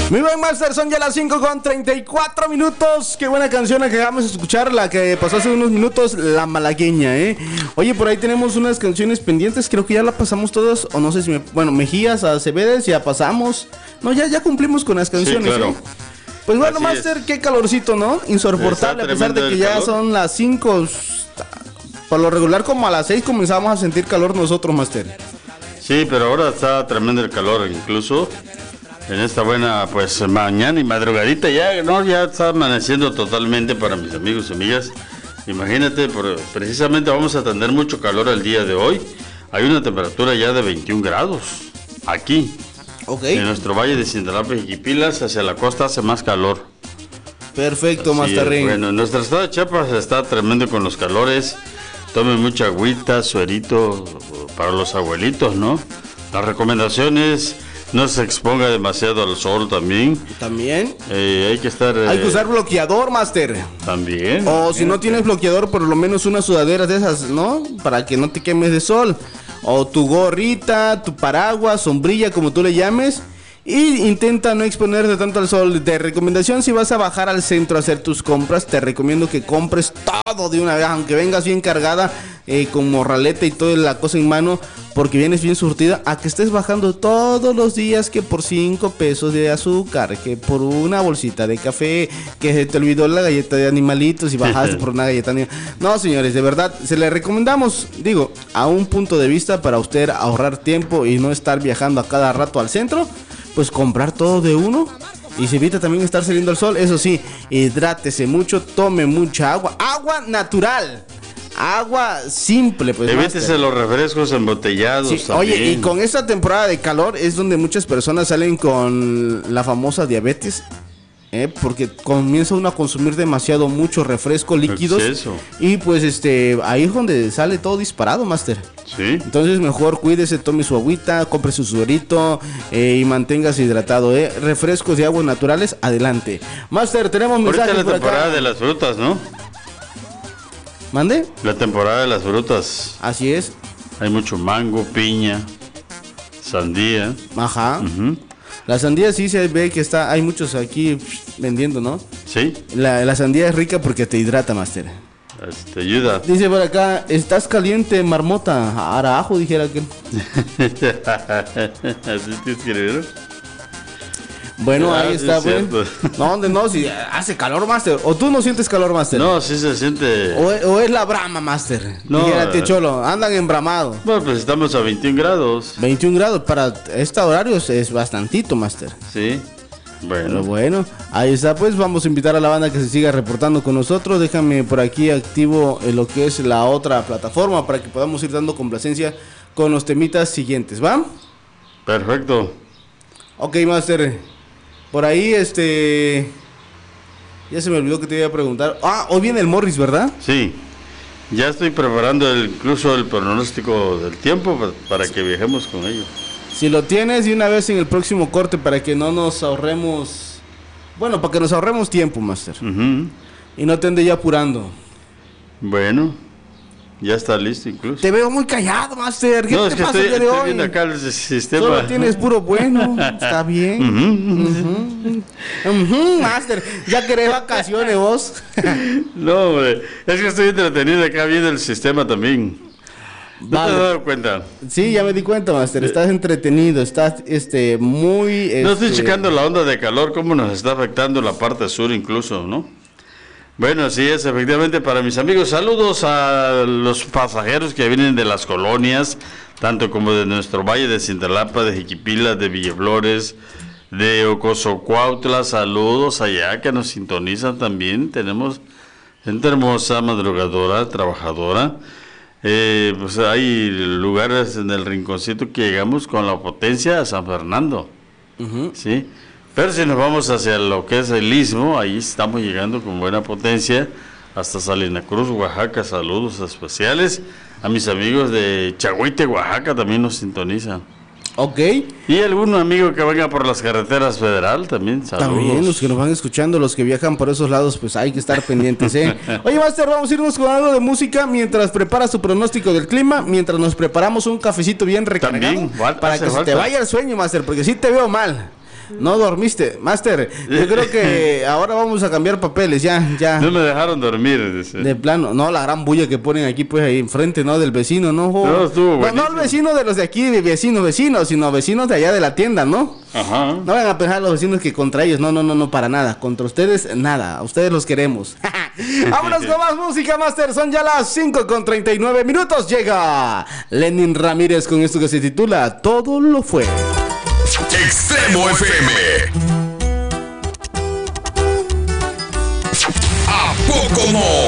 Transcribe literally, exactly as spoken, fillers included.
Muy buen, Master, son ya las cinco con treinta y cuatro minutos. Qué buena canción la que acabamos de escuchar, la que pasó hace unos minutos, La Malagueña, ¿eh? Oye, por ahí tenemos unas canciones pendientes, creo que ya la pasamos todas, o no sé si me... Bueno, Mejías, Acevedes, ya pasamos. No, ya, ya cumplimos con las canciones, sí, claro. ¿eh? Pues bueno, así Master, es. Qué calorcito, ¿no? Insoportable, a pesar de que ya calor. Son las cinco. Por lo regular, como a las seis comenzamos a sentir calor nosotros, Master. Sí, pero ahora está tremendo el calor, incluso en esta buena, pues, mañana y madrugadita ya, no, ya está amaneciendo totalmente para mis amigos y amigas. Imagínate, por, precisamente vamos a tener mucho calor el día de hoy. Hay una temperatura ya de veintiún grados aquí. Okay. En nuestro valle de Cintalapa y Jiquipilas, hacia la costa hace más calor. Perfecto, Masterrín. Bueno, en nuestro estado de Chiapas está tremendo con los calores. Tomen mucha agüita, suerito para los abuelitos, ¿no? La recomendación es no se exponga demasiado al sol también. También. Eh, hay que estar. Hay eh, que usar bloqueador, Master. También. O si no tienes bloqueador, por lo menos unas sudaderas de esas, ¿no? Para que no te quemes de sol. O tu gorrita, tu paraguas, sombrilla, como tú le llames. Y intenta no exponerte tanto al sol. De recomendación, si vas a bajar al centro a hacer tus compras, te recomiendo que compres todo de una vez, aunque vengas bien cargada, eh, con morraleta y toda la cosa en mano, porque vienes bien surtida, a que estés bajando todos los días, que por cinco pesos de azúcar, que por una bolsita de café, que se te olvidó la galleta de animalitos y bajaste por una galleta de animalitos. No, señores, de verdad, se le recomendamos, digo, a un punto de vista para usted ahorrar tiempo y no estar viajando a cada rato al centro. Pues comprar todo de uno y se evita también estar saliendo al sol. Eso sí, hidrátese mucho, tome mucha agua, agua natural, agua simple, pues. Evítese los refrescos embotellados. Sí, oye, y con esta temporada de calor es donde muchas personas salen con la famosa diabetes. Eh, porque comienza uno a consumir demasiado mucho refresco, líquidos. Exceso. Y pues este, ahí es donde sale todo disparado, Master. Sí. Entonces mejor cuídese, tome su agüita, compre su suerito, eh, y manténgase hidratado, eh. Refrescos y aguas naturales, adelante. Master, tenemos mensajes la por temporada acá. De las frutas, ¿no? ¿Mande? La temporada de las frutas. Así es. Hay mucho mango, piña, sandía. Ajá. Uh-huh. La sandía sí se ve que está, hay muchos aquí vendiendo, ¿no? Sí. La, la sandía es rica porque te hidrata, Master. Te ayuda. Dice por acá, estás caliente, marmota. Arajo, dijera aquel. Así te escribieron. Bueno, ah, ahí está, güey. No, ¿dónde no? Si hace calor, Master. ¿O tú no sientes calor, Master? No, sí se siente. ¿O, o es la brama, Master? No. Dijérate, Cholo, andan embramados. Bueno, pues estamos a veintiún grados. veintiún grados, para este horario es, es bastantito, Master. Sí. Bueno. Pero bueno, ahí está, pues vamos a invitar a la banda que se siga reportando con nosotros. Déjame por aquí activo en lo que es la otra plataforma para que podamos ir dando complacencia con los temitas siguientes, ¿va? Perfecto. Ok, Master. Por ahí, este... ya se me olvidó que te iba a preguntar. Ah, hoy viene el Morris, ¿verdad? Sí. Ya estoy preparando el, incluso el pronóstico del tiempo para, para que viajemos con ellos. Si lo tienes de una vez en el próximo corte para que no nos ahorremos... Bueno, para que nos ahorremos tiempo, Master. Uh-huh. Y no te ande ya apurando. Bueno, ya está listo incluso. Te veo muy callado, Master. ¿Qué no, te es que pasa estoy, el día de estoy hoy? viendo acá el sistema. Solo tienes puro bueno. Está bien. Uh-huh. Uh-huh. Uh-huh, Master, ya querés vacaciones vos. No, hombre, es que estoy entretenido acá viendo el sistema también. ¿No vale. te has dado cuenta? Sí, ya me di cuenta, Master. Estás entretenido, estás este muy... Este... No estoy checando la onda de calor, cómo nos está afectando la parte sur incluso, ¿no? Bueno, así es, efectivamente, para mis amigos, saludos a los pasajeros que vienen de las colonias, tanto como de nuestro valle de Cintalapa, de Jiquipila, de Villaflores, de Ocosocuautla, saludos allá que nos sintonizan también. Tenemos gente hermosa, madrugadora, trabajadora. Eh, pues hay lugares en el rinconcito que llegamos con la potencia a San Fernando, uh-huh. ¿sí? Pero si nos vamos hacia lo que es el Istmo, ahí estamos llegando con buena potencia hasta Salina Cruz, Oaxaca. Saludos especiales a mis amigos de Chahuite, Oaxaca, también nos sintonizan. Ok. Y algún amigo que venga por las carreteras federal también, saludos. También los que nos van escuchando, los que viajan por esos lados, pues hay que estar pendientes, ¿eh? Oye, Master, vamos a irnos con algo de música mientras preparas tu pronóstico del clima, mientras nos preparamos un cafecito bien recargado. También, igual, para que falta. Se te vaya el sueño, Master, porque sí te veo mal. No dormiste, Master. Yo creo que ahora vamos a cambiar papeles, ya, ya. No me dejaron dormir. Dice. De plano, no, la gran bulla que ponen aquí, pues ahí enfrente, ¿no? Del vecino, ¿no? Oh. No, estuvo no, no el vecino de los de aquí, de vecinos, vecinos, sino vecinos de allá de la tienda, ¿no? Ajá. No van a pensar los vecinos que contra ellos, no, no, no, no, para nada. Contra ustedes, nada. A ustedes los queremos. Vámonos con más música, Master. Son ya las cinco con treinta y nueve minutos. Llega Lenin Ramírez con esto que se titula Todo lo fue. Extremo F M. ¿A poco no?